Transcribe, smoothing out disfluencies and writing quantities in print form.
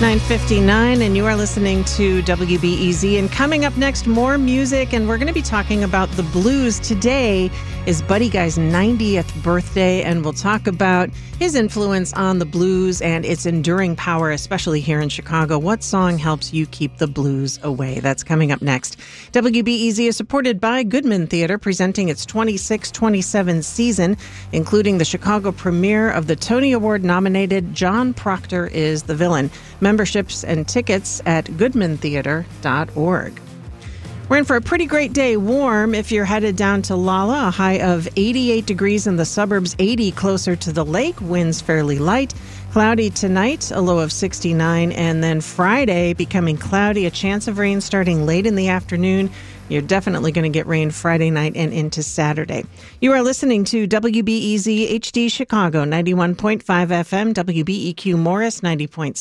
9:59, and you are listening to WBEZ. And coming up next, more music, and we're going to be talking about the blues. Today is Buddy Guy's 90th birthday, and we'll talk about his influence on the blues and its enduring power, especially here in Chicago. What song helps you keep the blues away? That's coming up next. WBEZ is supported by Goodman Theater, presenting its 26-27 season, including the Chicago premiere of the Tony Award-nominated John Proctor is the Villain. Memberships and tickets at goodmantheater.org. We're in for a pretty great day. Warm if you're headed down to Lala, a high of 88 degrees in the suburbs, 80 closer to the lake, winds fairly light. Cloudy tonight, a low of 69, and then Friday becoming cloudy, a chance of rain starting late in the afternoon. You're definitely going to get rain Friday night and into Saturday. You are listening to WBEZ HD Chicago, 91.5 FM, WBEQ Morris, 90.7